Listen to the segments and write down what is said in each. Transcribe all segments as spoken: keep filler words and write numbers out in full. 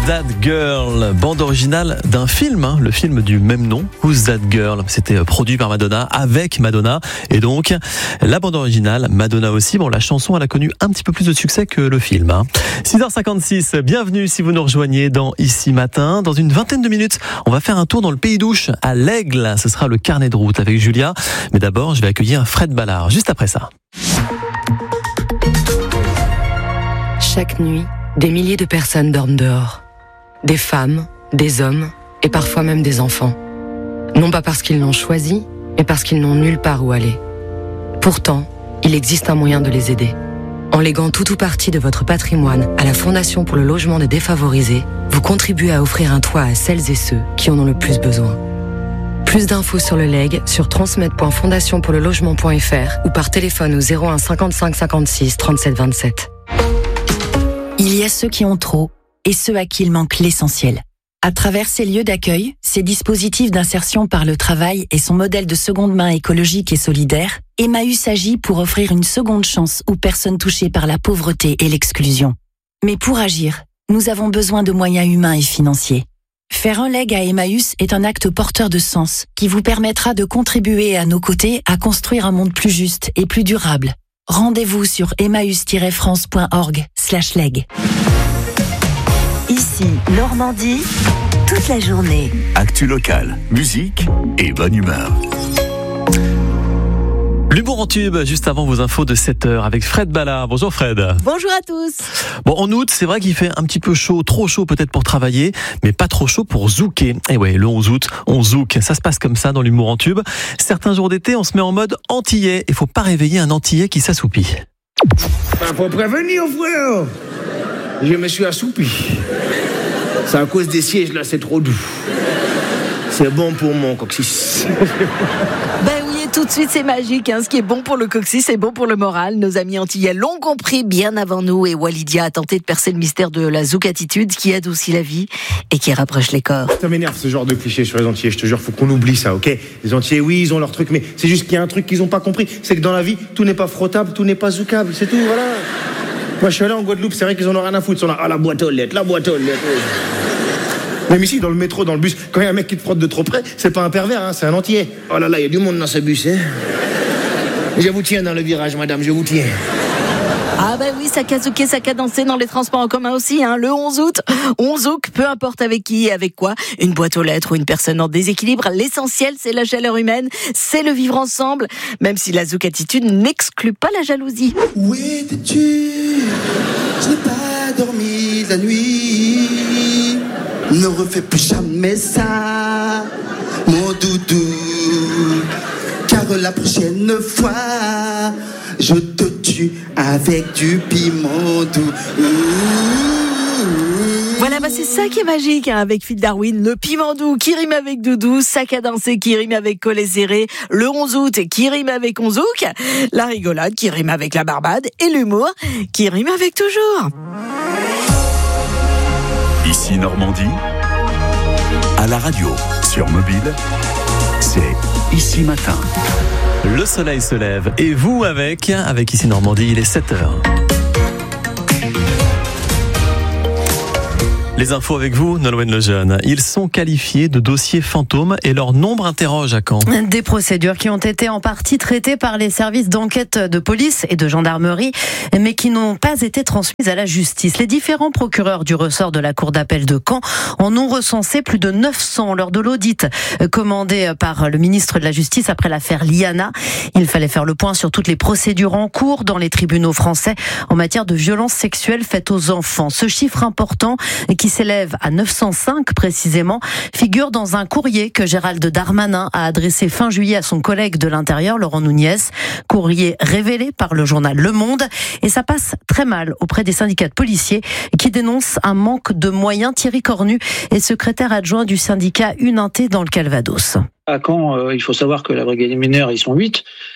That Girl, bande originale d'un film, hein, le film du même nom, Who's That Girl. C'était produit par Madonna, avec Madonna, et donc la bande originale, Madonna aussi. Bon, la chanson, elle a connu un petit peu plus de succès que le film. Hein. six heures cinquante-six, bienvenue si vous nous rejoignez dans Ici Matin. Dans une vingtaine de minutes, on va faire un tour dans le Pays d'Ouche, à l'Aigle. Ce sera le carnet de route avec Julia. Mais d'abord, je vais accueillir Fred Ballard, juste après ça. Chaque nuit, des milliers de personnes dorment dehors. Des femmes, des hommes et parfois même des enfants. Non pas parce qu'ils l'ont choisi, mais parce qu'ils n'ont nulle part où aller. Pourtant, il existe un moyen de les aider. En léguant tout ou partie de votre patrimoine à la Fondation pour le logement des défavorisés, vous contribuez à offrir un toit à celles et ceux qui en ont le plus besoin. Plus d'infos sur le legs sur transmet point fondation pour le logement point f r ou par téléphone au zéro un cinquante-cinq cinquante-six trente-sept vingt-sept. Il y a ceux qui ont trop et ceux à qui il manque l'essentiel. À travers ces lieux d'accueil, ces dispositifs d'insertion par le travail et son modèle de seconde main écologique et solidaire, Emmaüs agit pour offrir une seconde chance aux personnes touchées par la pauvreté et l'exclusion. Mais pour agir, nous avons besoin de moyens humains et financiers. Faire un leg à Emmaüs est un acte porteur de sens qui vous permettra de contribuer à nos côtés à construire un monde plus juste et plus durable. Rendez-vous sur emmaüs tiret france point org slash leg. Ici, Normandie, toute la journée. Actu locale, musique et bonne humeur. L'humour en tube, juste avant vos infos de sept heures avec Fred Ballard. Bonjour Fred. Bonjour à tous. Bon, en août, c'est vrai qu'il fait un petit peu chaud, trop chaud peut-être pour travailler, mais pas trop chaud pour zouker. Et ouais, le onze août, on zouk. Ça se passe comme ça dans l'humour en tube. Certains jours d'été, on se met en mode antillais. Il faut pas réveiller un antillais qui s'assoupit. Ben, faut prévenir, frère. Je me suis assoupi. C'est à cause des sièges, là, c'est trop doux. C'est bon pour mon coccyx. Ben oui, et tout de suite, c'est magique. Hein. Ce qui est bon pour le coccyx, c'est bon pour le moral. Nos amis antillais l'ont compris bien avant nous. Et Walidia a tenté de percer le mystère de la zouk-attitude qui adoucit la vie et qui rapproche les corps. Ça m'énerve, ce genre de cliché sur les Antillais. Je te jure, faut qu'on oublie ça, ok? Les Antillais, oui, ils ont leur truc, mais c'est juste qu'il y a un truc qu'ils n'ont pas compris. C'est que dans la vie, tout n'est pas frottable, tout n'est pas zoukable. C'est tout, voilà. Moi, je suis allé en Guadeloupe, c'est vrai qu'ils en ont rien à foutre. Ils sont là, ah, la boîte aux lettres, la boîte aux lettres. Même ici, dans le métro, dans le bus, quand il y a un mec qui te frotte de trop près, c'est pas un pervers, hein, c'est un Antillais. Oh là là, il y a du monde dans ce bus, hein. Je vous tiens dans le virage, madame, je vous tiens. Ah ben oui, ça a zouké, ça a dansé dans les transports en commun aussi, hein. Le onze août, on zouk, peu importe avec qui et avec quoi, une boîte aux lettres ou une personne en déséquilibre, l'essentiel c'est la chaleur humaine, c'est le vivre ensemble, même si la zouk-attitude n'exclut pas la jalousie. Où étais-tu? Je n'ai pas dormi la nuit. Ne refais plus jamais ça, mon doudou, car la prochaine fois, je te tue avec du piment doux. Voilà, bah c'est ça qui est magique, hein, avec Phil Darwin, le piment doux qui rime avec doudou, sac à danser qui rime avec collet serré, le onze août qui rime avec on zouk, la rigolade qui rime avec la barbade et l'humour qui rime avec toujours. Ici Normandie, à la radio, sur mobile, c'est Ici Matin. Le soleil se lève et vous avec, avec Ici Normandie, il est sept heures. Les infos avec vous, Nolwenn Lejeune. Ils sont qualifiés de dossiers fantômes et leur nombre interroge à Caen. Des procédures qui ont été en partie traitées par les services d'enquête de police et de gendarmerie, mais qui n'ont pas été transmises à la justice. Les différents procureurs du ressort de la cour d'appel de Caen en ont recensé plus de neuf cents lors de l'audit commandé par le ministre de la Justice après l'affaire Liana. Il fallait faire le point sur toutes les procédures en cours dans les tribunaux français en matière de violences sexuelles faites aux enfants. Ce chiffre important qui qui s'élève à neuf cent cinq précisément, figure dans un courrier que Gérald Darmanin a adressé fin juillet à son collègue de l'Intérieur, Laurent Nunez. Courrier révélé par le journal Le Monde. Et ça passe très mal auprès des syndicats de policiers qui dénoncent un manque de moyens. Thierry Cornu est secrétaire adjoint du syndicat Uninté dans le Calvados. À Caen, euh, il faut savoir que la brigade des mineurs, ils sont huit.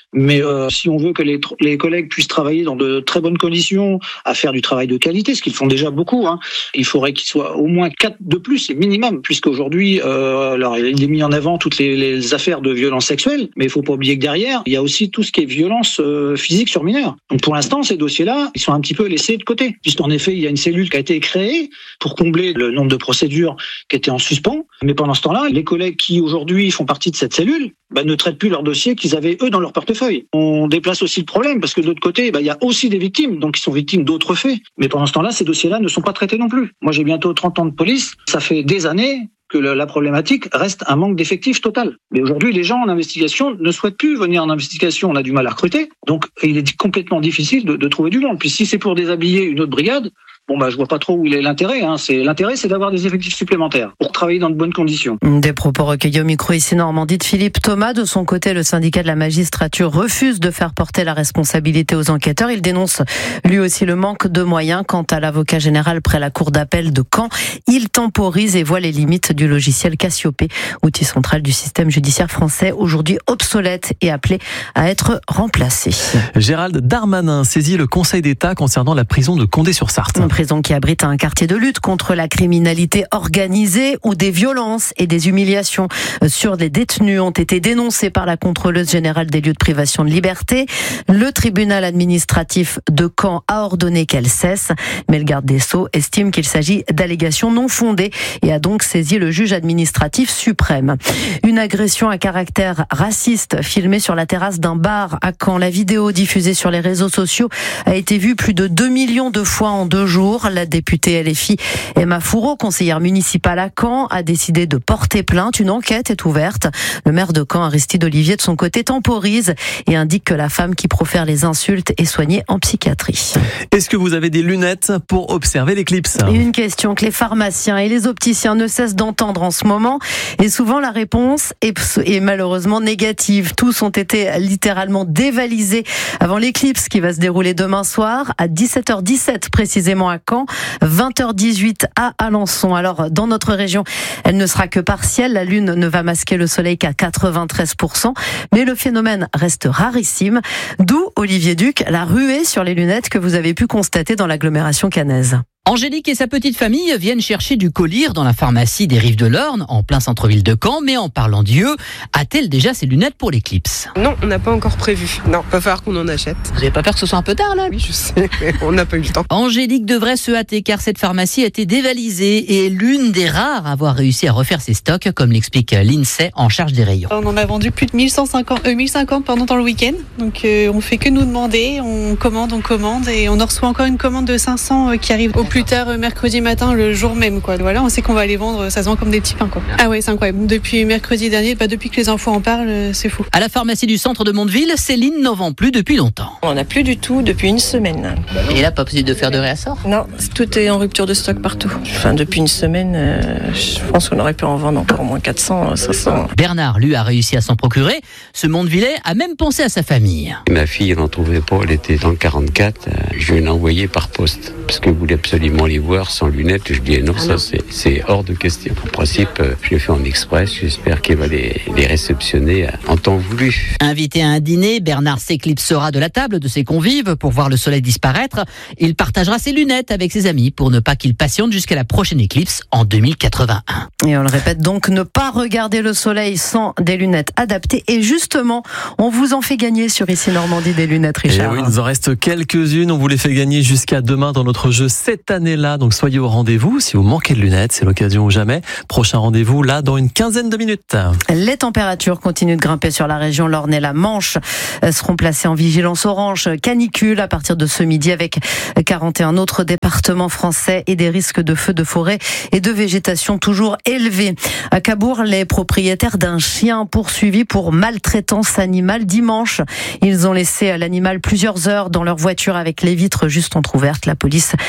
Mais euh, si on veut que les, les collègues puissent travailler dans de très bonnes conditions, à faire du travail de qualité, ce qu'ils font déjà beaucoup, hein, il faudrait qu'ils soient au moins quatre de plus, c'est minimum, puisqu'aujourd'hui, euh, alors il est mis en avant toutes les, les affaires de violence sexuelle, mais il faut pas oublier que derrière, il y a aussi tout ce qui est violence euh, physique sur mineurs. Donc pour l'instant, ces dossiers-là, ils sont un petit peu laissés de côté, puisqu'en effet, il y a une cellule qui a été créée pour combler le nombre de procédures qui étaient en suspens. Mais pendant ce temps-là, les collègues qui aujourd'hui font partie de cette cellule bah, ne traitent plus leurs dossiers qu'ils avaient eux dans leur portefeuille. On déplace aussi le problème parce que de l'autre côté, bah, il y a aussi des victimes, donc ils sont victimes d'autres faits. Mais pendant ce temps-là, ces dossiers-là ne sont pas traités non plus. Moi, j'ai bientôt trente ans de police. Ça fait des années que la problématique reste un manque d'effectifs total. Mais aujourd'hui, les gens en investigation ne souhaitent plus venir en investigation. On a du mal à recruter. Donc, il est complètement difficile de, de trouver du monde. Puis si c'est pour déshabiller une autre brigade, bon bah je vois pas trop où il est l'intérêt. Hein. C'est l'intérêt, c'est d'avoir des effectifs supplémentaires pour travailler dans de bonnes conditions. Des propos recueillis au micro ici Normandie de Philippe Thomas. De son côté, le syndicat de la magistrature refuse de faire porter la responsabilité aux enquêteurs. Il dénonce lui aussi le manque de moyens. Quant à l'avocat général près la cour d'appel de Caen, il temporise et voit les limites du logiciel Cassiopée, outil central du système judiciaire français, aujourd'hui obsolète et appelé à être remplacé. Gérald Darmanin saisit le Conseil d'État concernant la prison de Condé-sur-Sarthe. Une prison qui abrite un quartier de lutte contre la criminalité organisée où des violences et des humiliations sur les détenus ont été dénoncées par la contrôleuse générale des lieux de privation de liberté. Le tribunal administratif de Caen a ordonné qu'elle cesse, mais le garde des Sceaux estime qu'il s'agit d'allégations non fondées et a donc saisi le juge administratif suprême. Une agression à caractère raciste filmée sur la terrasse d'un bar à Caen. La vidéo diffusée sur les réseaux sociaux a été vue plus de deux millions de fois en deux jours. La députée L F I Emma Fourreau, conseillère municipale à Caen, a décidé de porter plainte. Une enquête est ouverte. Le maire de Caen, Aristide Olivier, de son côté, temporise et indique que la femme qui profère les insultes est soignée en psychiatrie. Est-ce que vous avez des lunettes pour observer l'éclipse ? Une question que les pharmaciens et les opticiens ne cessent d'entendre en ce moment. Et souvent, la réponse est, est malheureusement négative. Tous ont été littéralement dévalisés avant l'éclipse qui va se dérouler demain soir à dix-sept heures dix-sept précisément à Caen, vingt heures dix-huit à Alençon. Alors, dans notre région, elle ne sera que partielle. La Lune ne va masquer le soleil qu'à quatre-vingt-treize pour cent. Mais le phénomène reste rarissime. D'où, Olivier Duc, la ruée sur les lunettes que vous avez pu constater dans l'agglomération caennaise. Angélique et sa petite famille viennent chercher du collyre dans la pharmacie des Rives de l'Orne, en plein centre-ville de Caen. Mais en parlant d'yeux, a-t-elle déjà ses lunettes pour l'éclipse ? Non, on n'a pas encore prévu. Non, va falloir qu'on en achète. Vous n'avez pas peur que ce soit un peu tard, là ? Oui, je sais, mais on n'a pas eu le temps. Angélique devrait se hâter car cette pharmacie a été dévalisée et est l'une des rares à avoir réussi à refaire ses stocks, comme l'explique l'INSEE en charge des rayons. On en a vendu plus de mille cent cinquante, euh, mille cinquante pendant dans le week-end. Donc euh, on fait que nous demander, on commande, on commande et on en reçoit encore une commande de cinq cents euh, qui arrive au plus tard euh, mercredi matin, le jour même, quoi. Voilà, on sait qu'on va les vendre, ça se vend comme des petits pains, quoi. Ah ouais, c'est incroyable. Depuis mercredi dernier, bah depuis que les infos en parlent, c'est fou. À la pharmacie du centre de Mondeville, Céline n'en vend plus depuis longtemps. On n'en a plus du tout depuis une semaine. Et là, pas possible de faire de réassort ? Non, tout est en rupture de stock partout. Enfin, depuis une semaine, euh, je pense qu'on aurait pu en vendre encore au moins quatre cents, cinq cents. Bernard, lui, a réussi à s'en procurer. Ce Mondevillais a même pensé à sa famille. Ma fille, elle n'en trouvait pas, elle était dans le quarante-quatre. Je l'ai envoyée par poste parce qu'elle voulait absolument les voir sans lunettes. Je dis non, ça c'est, c'est hors de question. En principe, je l'ai fait en express. J'espère qu'elle va les, les réceptionner en temps voulu. Invité à un dîner, Bernard s'éclipsera de la table de ses convives pour voir le soleil disparaître. Il partagera ses lunettes avec ses amis pour ne pas qu'il patiente jusqu'à la prochaine éclipse en deux mille quatre-vingt-un. Et on le répète donc, ne pas regarder le soleil sans des lunettes adaptées. Et justement, on vous en fait gagner sur Ici Normandie des lunettes, Richard. Et oui, il nous en reste quelques-unes. On vous les fait gagner jusqu'à demain dans notre jeu cette année-là. Donc soyez au rendez-vous. Si vous manquez de lunettes, c'est l'occasion ou jamais. Prochain rendez-vous là dans une quinzaine de minutes. Les températures continuent de grimper sur la région. L'Orne et la Manche seront placées en vigilance orange canicule à partir de ce midi avec quarante et un autres départements français et des risques de feux de forêt et de végétation toujours élevés. À Cabourg, les propriétaires d'un chien poursuivis pour maltraitance animale dimanche. Ils ont laissé l'animal plusieurs heures dans leur voiture avec les vitres juste entrouvertes. La police a dû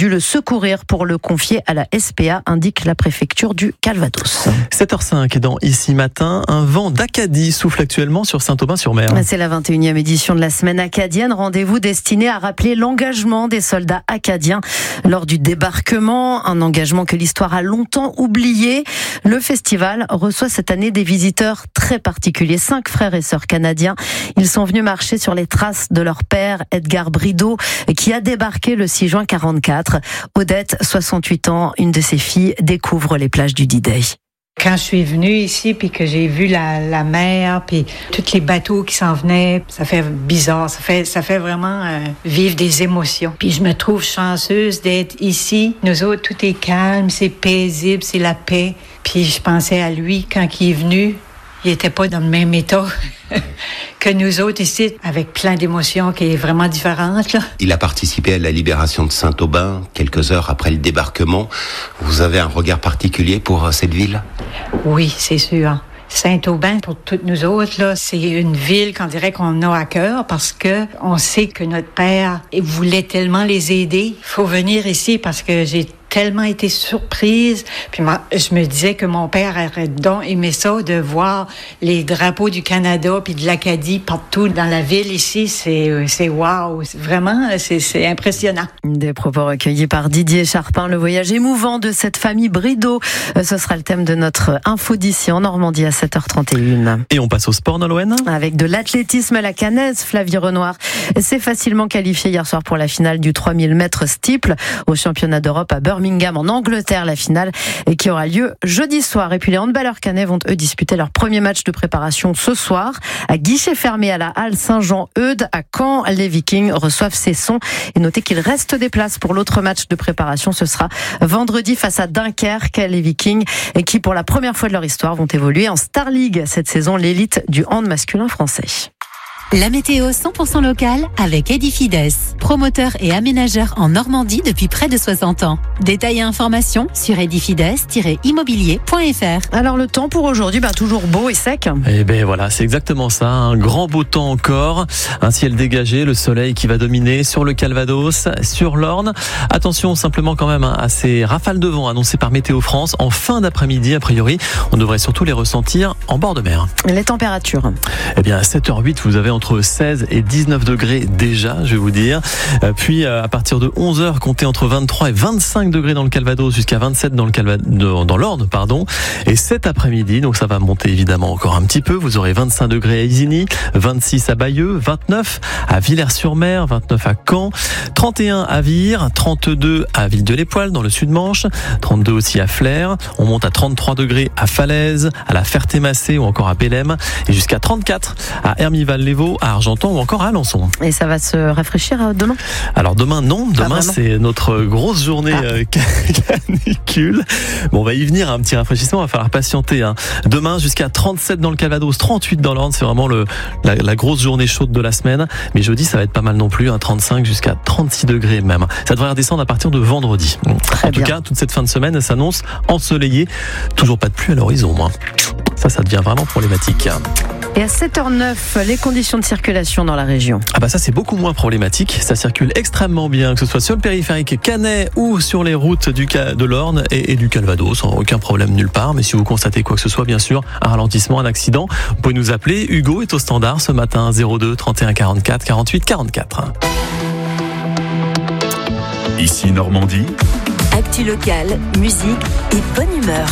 dû le secourir pour le confier à la S P A, indique la préfecture du Calvados. sept heures cinq dans Ici Matin, un vent d'Acadie souffle actuellement sur Saint-Aubin-sur-Mer. C'est la vingt et unième édition de la semaine acadienne, rendez-vous destiné à rappeler l'engagement des soldats acadiens lors du débarquement, un engagement que l'histoire a longtemps oublié. Le festival reçoit cette année des visiteurs très particuliers, cinq frères et sœurs canadiens. Ils sont venus marcher sur les traces de leur père, Edgar Brideau, qui a débarqué le six juin quarante-quatre. Odette, soixante-huit ans, une de ses filles, découvre les plages du D-Day. Quand je suis venue ici, puis que j'ai vu la, la mer, puis tous les bateaux qui s'en venaient, ça fait bizarre, ça fait, ça fait vraiment euh, vivre des émotions. Puis je me trouve chanceuse d'être ici. Nous autres, tout est calme, c'est paisible, c'est la paix. Puis je pensais à lui quand il est venu. Il n'était pas dans le même état que nous autres ici, avec plein d'émotions qui est vraiment différente, là. Il a participé à la libération de Saint-Aubin quelques heures après le débarquement. Vous avez un regard particulier pour cette ville? Oui, c'est sûr. Saint-Aubin, pour toutes nous autres, là, c'est une ville qu'on dirait qu'on a à cœur parce que on sait que notre père voulait tellement les aider. Il faut venir ici parce que j'ai tellement été surprise. Puis moi, je me disais que mon père aurait donc aimé ça, de voir les drapeaux du Canada puis de l'Acadie partout dans la ville ici. C'est, c'est wow. Vraiment, c'est, c'est impressionnant. Des propos recueillis par Didier Charpin. Le voyage émouvant de cette famille Brideau. Ce sera le thème de notre info d'ici en Normandie à sept heures trente et une. Et on passe au sport, Nolwenn. Avec de l'athlétisme à la canaise, Flavie Renoir s'est facilement qualifiée hier soir pour la finale du trois mille mètres steeple au championnat d'Europe à Birmingham en Angleterre, la finale et qui aura lieu jeudi soir. Et puis les handballeurs canets vont eux disputer leur premier match de préparation ce soir à guichet fermé à la Halle Saint-Jean-Eudes à Caen. Les Vikings reçoivent Cesson et notez qu'il reste des places pour l'autre match de préparation. Ce sera vendredi face à Dunkerque. Les Vikings et qui pour la première fois de leur histoire vont évoluer en Star League cette saison, l'élite du hand masculin français. La météo cent pour cent locale avec Edifides, promoteur et aménageur en Normandie depuis près de soixante ans. Détails et informations sur edifides tiret immobilier point f r. Alors le temps pour aujourd'hui, bah, toujours beau et sec. Et ben voilà, c'est exactement ça, un grand beau temps encore, un ciel dégagé, le soleil qui va dominer sur le Calvados, sur l'Orne. Attention simplement quand même à ces rafales de vent annoncées par Météo France en fin d'après-midi. A priori, on devrait surtout les ressentir en bord de mer. Les températures. Eh bien à sept heures huit, vous avez entre seize et dix-neuf degrés déjà, je vais vous dire. Puis à partir de onze heures, comptez entre vingt-trois et vingt-cinq degrés dans le Calvados jusqu'à vingt-sept dans le Calvados, dans l'Orne, pardon. Et cet après-midi, donc ça va monter évidemment encore un petit peu. Vous aurez vingt-cinq degrés à Isigny, vingt-six à Bayeux, vingt-neuf à Villers-sur-Mer, vingt-neuf à Caen, trente et un à Vire, trente-deux à Ville-de-l'Époille dans le Sud-Manche, trente-deux aussi à Flers. On monte à trente-trois degrés à Falaise, à la Ferté-Massé ou encore à Bélem et jusqu'à trente-quatre à Hermival-les-Vaux, à Argenton ou encore à Alençon. Et ça va se rafraîchir demain? Alors demain non, demain c'est notre grosse journée ah. euh, canicule. Bon, on va y venir, un petit rafraîchissement, il va falloir patienter. Hein. Demain jusqu'à trente-sept dans le Calvados, trente-huit dans l'Orne, c'est vraiment le, la, la grosse journée chaude de la semaine. Mais jeudi ça va être pas mal non plus, hein, trente-cinq jusqu'à trente-six degrés même. Ça devrait redescendre à partir de vendredi. Très en tout bien. cas, toute cette fin de semaine elle s'annonce ensoleillée. Toujours pas de pluie à l'horizon. Hein. Ça, ça devient vraiment problématique. Et à sept heures neuf, les conditions de circulation dans la région. Ah bah ça c'est beaucoup moins problématique, ça circule extrêmement bien, que ce soit sur le périphérique canet ou sur les routes du, de l'Orne et, et du Calvados, sans aucun problème nulle part. Mais si vous constatez quoi que ce soit, bien sûr, un ralentissement, un accident, vous pouvez nous appeler. Hugo est au standard ce matin, zéro deux trente et un quarante-quatre quarante-huit quarante-quatre. Ici Normandie. Actu locale, musique et bonne humeur.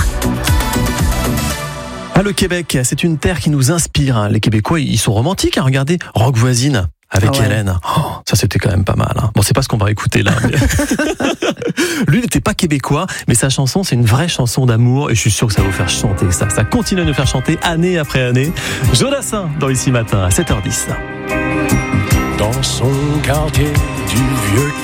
Ah, le Québec, c'est une terre qui nous inspire. Les Québécois, ils sont romantiques. Hein. Regardez, Rock Voisine avec ah ouais. Hélène. Oh, ça, c'était quand même pas mal. Hein. Bon, c'est pas ce qu'on va écouter là. Mais... Lui, il n'était pas québécois, mais sa chanson, c'est une vraie chanson d'amour. Et je suis sûr que ça va vous faire chanter ça. Ça continue à nous faire chanter année après année. Jodassin dans Ici Matin à sept heures dix. Dans son quartier du vieux